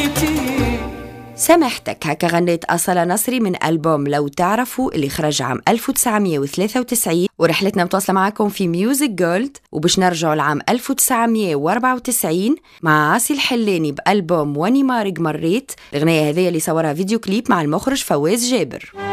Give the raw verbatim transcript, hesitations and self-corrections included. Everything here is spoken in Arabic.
سامحتك هكا غنيت أصالة نصري من ألبوم لو تعرفوا اللي خرج عام ألف وتسعمية وثلاثة وتسعين. ورحلتنا متواصلة معاكم في ميوزك جولد، وباش نرجعوا لعام ألف وتسعمية وأربعة وتسعين مع عاصي الحلاني بألبوم واني مارق مريت. الأغنية هذه اللي صورها فيديو كليب مع المخرج فواز جابر.